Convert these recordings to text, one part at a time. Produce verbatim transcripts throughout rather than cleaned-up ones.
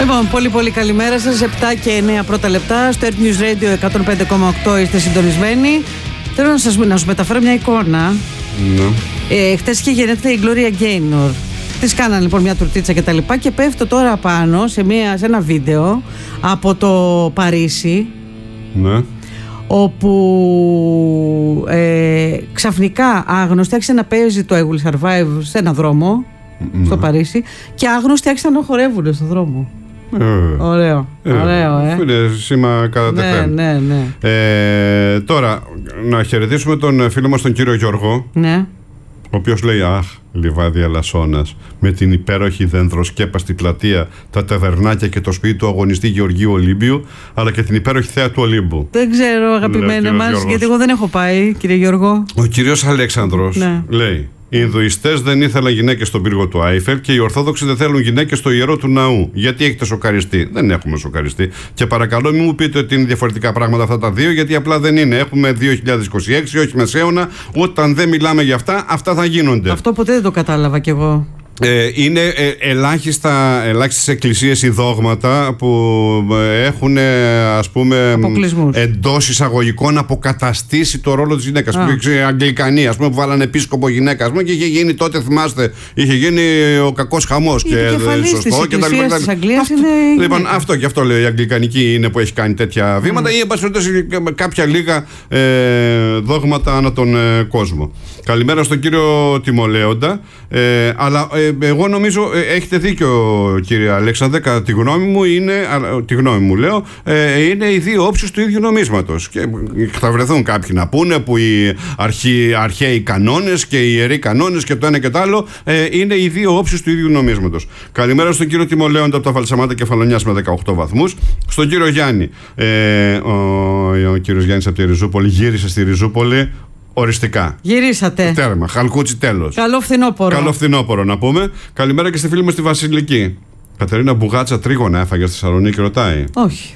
Λοιπόν, πολύ πολύ καλημέρα σας. επτά και εννέα πρώτα λεπτά στο Earth News Radio εκατόν πέντε κόμμα οκτώ είστε συντονισμένοι. Θέλω να σας, να σας μεταφέρω μια εικόνα. Ναι. Ε, χτες είχε γενέθλια η Gloria Gaynor. Της κάνανε λοιπόν μια τουρτίτσα και τα λοιπά. Και πέφτω τώρα πάνω σε, μια, σε ένα βίντεο από το Παρίσι. Ναι. Όπου ε, ξαφνικά άγνωστοι άρχισε να παίζει το I Will Survive σε ένα δρόμο, ναι, στο Παρίσι, και άγνωστοι άρχισαν να χορεύουν στον δρόμο. Ε, ωραίο, ε, ωραίο, ε. Είναι σήμα κατά τεχέν. Ναι, ναι, ναι. Ε, τώρα, να χαιρετήσουμε τον φίλο μας τον κύριο Γιώργο, ναι, ο οποίος λέει: αχ, λιβάδι Αλασσόνας, με την υπέροχη δενδροσκέπαστη πλατεία, τα ταβερνάκια και το σπίτι του αγωνιστή Γεωργίου Ολύμπιου, αλλά και την υπέροχη θέα του Ολύμπου. Δεν ξέρω, αγαπημένε μας, γιατί εγώ δεν έχω πάει, κύριε Γιώργο. Ο κύριος Αλέξανδρος, ναι, λέει: οι Ινδουιστές δεν ήθελαν γυναίκες στον πύργο του Άιφελ και οι Ορθόδοξοι δεν θέλουν γυναίκες στο ιερό του ναού. Γιατί έχετε σοκαριστεί? Δεν έχουμε σοκαριστεί. Και παρακαλώ, μην μου πείτε ότι είναι διαφορετικά πράγματα αυτά τα δύο, γιατί απλά δεν είναι. Έχουμε δύο χιλιάδες είκοσι έξι, όχι μεσαίωνα. Όταν δεν μιλάμε για αυτά, αυτά θα γίνονται. Αυτό ποτέ δεν το κατάλαβα κι εγώ. Ε, είναι ε, ελάχιστα, ελάχιστες εκκλησίες ή δόγματα που ε, έχουν, ας πούμε, εντός εισαγωγικών αποκαταστήσει το ρόλο της γυναίκας. Αγγλικανοί, ας πούμε, που βάλανε επίσκοπο γυναίκα, ας πούμε, και είχε γίνει τότε, θυμάστε, είχε γίνει ο κακός χαμός. Η επικεφαλής της εκκλησίας της Αγγλίας είναι. Λοιπόν, αυτό και αυτό λέει, η Αγγλικανική είναι που έχει κάνει τέτοια βήματα, mm. ή εν πάση περιπτώσει κάποια λίγα ε, δόγματα ανά τον ε, κόσμο. Καλημέρα στον κύριο Τιμολέοντα. Ε, αλλά ε, εγώ νομίζω ε, έχετε δίκιο, κύριε Αλέξανδρε. Κατά τη γνώμη μου είναι, α, τη γνώμη μου λέω, ε, είναι οι δύο όψεις του ίδιου νομίσματος. Και θα βρεθούν κάποιοι να πούνε που οι αρχαίοι, αρχαίοι κανόνες και οι ιεροί κανόνες και το ένα και το άλλο ε, είναι οι δύο όψεις του ίδιου νομίσματος. Καλημέρα στον κύριο Τιμολέοντα από τα Βαλσαμάτα Κεφαλονιάς με δεκαοκτώ βαθμούς. Στον κύριο Γιάννη. Ε, ο, ο κύριος Γιάννης από τη Ριζούπολη γύρισε στη Ριζούπολη. Οριστικά. Γυρίσατε. Τέρμα. Χαλκούτσι τέλος. Καλό φθινόπωρο. Καλό φθινόπωρο να πούμε. Καλημέρα και στη φίλη μας στη Βασιλική. Κατερίνα Μπουγάτσα τρίγωνα έφαγε στη Θεσσαλονίκη, ρωτάει. Όχι.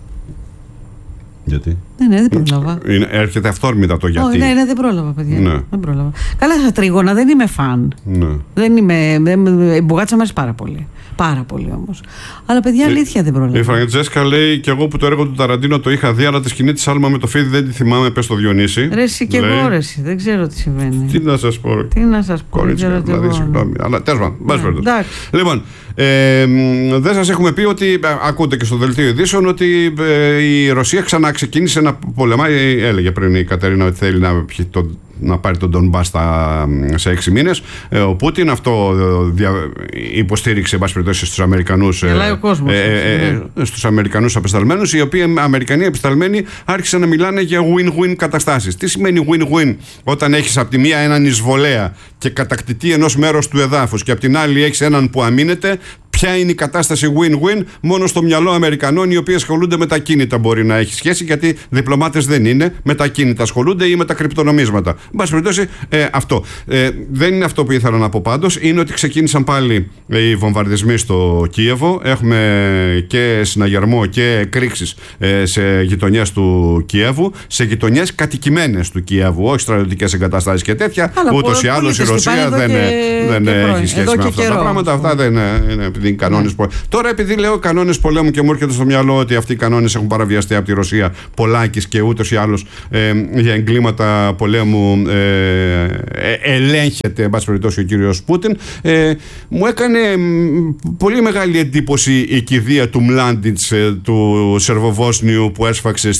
Γιατί? Ναι, ναι, δεν πρόλαβα. Είναι, έρχεται αυθόρμητα το γιατί. Όχι, ναι, ναι, δεν πρόλαβα, παιδιά. Ναι. Δεν πρόλαβα. Καλά, στα τρίγωνα δεν είμαι φαν. Ναι. Δεν είμαι. Δεν, η Μπουγάτσα μου αρέσει πάρα πολύ. Πάρα πολύ όμως. Αλλά παιδιά, αλήθεια δεν πρόλαβα. Η Φραντζέσκα λέει: και εγώ που το έργο του Ταραντίνο το είχα δει, αλλά τη σκηνή τη Άλμα με το φίδι δεν τη θυμάμαι. Πες το Διονύση. Ρε, εσύ και εγώ, ρε, εσύ. Δεν ξέρω τι συμβαίνει. Τι να σας πω. Τι να σας πω. Κορίτσια, δηλαδή, συγγνώμη. Αλλά τέλος πάντων. Λοιπόν, ε, δεν σας έχουμε πει ότι, ακούτε και στο δελτίο ειδήσεων, ότι ε, η Ρωσία ξανά ξεκίνησε να πολεμάει. Έλεγε πριν η Κατερίνα ότι θέλει να πιει τον. να πάρει τον Ντονμπάς σε έξι μήνες. Ε, ο Πούτιν αυτό δια, υποστήριξε, εν πάση περιπτώσει, στους Αμερικανούς, ε, ο κόσμος, ε, ε, ε, στους Αμερικανούς απεσταλμένους, οι οποίοι Αμερικανοί απεσταλμένοι άρχισαν να μιλάνε για win-win καταστάσεις. Τι σημαίνει win-win? Όταν έχεις από τη μία έναν εισβολέα και κατακτητή ενός μέρους του εδάφους και από την άλλη έχεις έναν που αμήνεται. Ποια είναι η κατάσταση win-win? Μόνο στο μυαλό Αμερικανών, οι οποίοι ασχολούνται με τα κίνητα μπορεί να έχει σχέση, γιατί διπλωμάτες δεν είναι. Με τα κίνητα ασχολούνται ή με τα κρυπτονομίσματα. Εν πάση περιπτώσει, ε, αυτό. Ε, δεν είναι αυτό που ήθελα να πω πάντως. Είναι ότι ξεκίνησαν πάλι οι βομβαρδισμοί στο Κίεβο. Έχουμε και συναγερμό και εκρήξεις ε, σε γειτονιές του Κιέβου, σε γειτονιές κατοικημένες του Κιέβου, όχι στρατιωτικές εγκαταστάσεις και τέτοια. Ούτως ή άλλως η Ρωσία δεν, και, δεν και έχει σχέση με αυτά τα πράγματα. Αυτά δεν είναι. Κανόνες ναι. Τώρα, επειδή λέω κανόνες πολέμου και μου έρχεται στο μυαλό ότι αυτοί οι κανόνες έχουν παραβιαστεί από τη Ρωσία πολλάκις και ούτως ή άλλως ε, για εγκλήματα πολέμου ε, ε, ελέγχεται, εν πάση περιπτώσει, ο κύριος Πούτιν, ε, μου έκανε πολύ μεγάλη εντύπωση η κηδεία του Μλάντιτς, ε, του Σερβοβόσνιου, που έσφαξε